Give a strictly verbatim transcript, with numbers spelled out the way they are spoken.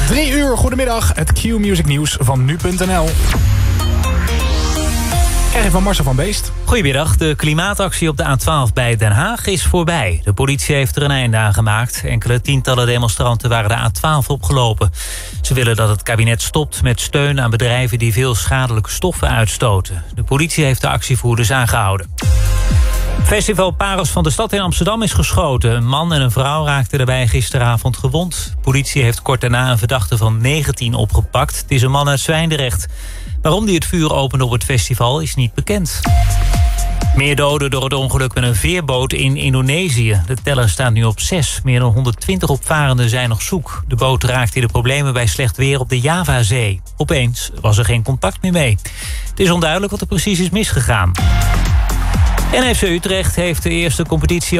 Drie uur, goedemiddag. Het Q-Music nieuws van nu punt n l. Krijg je van Marcel van Beest. Goedemiddag. De klimaatactie op de A twaalf bij Den Haag is voorbij. De politie heeft er een einde aan gemaakt. Enkele tientallen demonstranten waren de A twaalf opgelopen. Ze willen dat het kabinet stopt met steun aan bedrijven die veel schadelijke stoffen uitstoten. De politie heeft de actievoerders aangehouden. Festival Parels van de Stad in Amsterdam is geschoten. Een man en een vrouw raakten daarbij gisteravond gewond. Politie heeft kort daarna een verdachte van negentien opgepakt. Het is een man uit Zwijndrecht. Waarom die het vuur opende op het festival is niet bekend. Meer doden door het ongeluk met een veerboot in Indonesië. De teller staat nu op zes. Meer dan honderdtwintig opvarenden zijn nog zoek. De boot raakte in de problemen bij slecht weer op de Javazee. Opeens was er geen contact meer mee. Het is onduidelijk wat er precies is misgegaan. En F C Utrecht heeft de eerste competitie